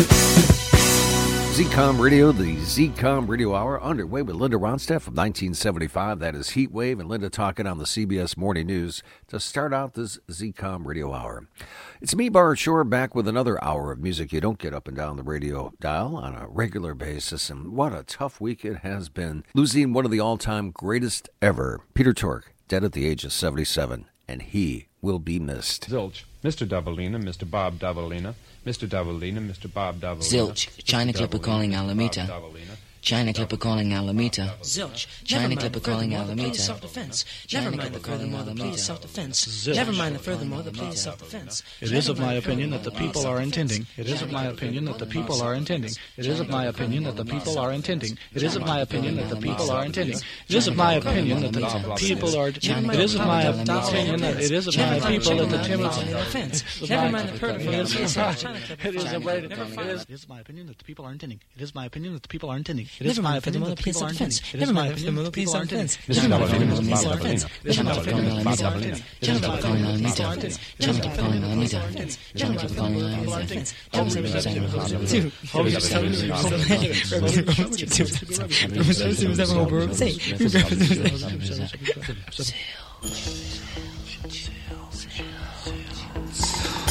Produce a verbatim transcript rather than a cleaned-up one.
Z COM Radio, the Z COM Radio Hour, underway with Linda Ronstadt from nineteen seventy-five. That is Heat Wave, and Linda talking on the C B S Morning News to start out this Z COM Radio Hour. It's me, Bart Shore, back with another hour of music you don't get up and down the radio dial on a regular basis, and what a tough week it has been. Losing one of the all-time greatest ever, Peter Tork, dead at the age of seventy-seven, and he will be missed. Zilch, Mister Davalina, Mister Bob Davalina, Mister Davalina, Mister Bob Davalina. Zilch, China Clipper calling Alameda. China Clipper calling Alameda. Zilch, China Clipper calling Alameda. Self-defense. Never mind the furthermore the plea is self-defense. Never mind the furthermore the plea is self-defense. It is of my opinion that the people are intending. It is of my opinion that the people are intending. It is of my opinion that the people are intending. It is of my opinion that the people are intending. It is of my opinion that the people are. It is of my opinion that it is of my people that the timid. Never mind the furthermore the plea is It is of my opinion that the people are intending. It is my opinion that the people are intending. It is my opinion that the people are intending. It is my opinion that the people are intending. Never mind the furthermore the plea is self-defense. Never mind the furthermore the plea is self-defense. China Clipper calling Alameda. China Clipper calling Alameda. China Clipper calling Alameda. Two.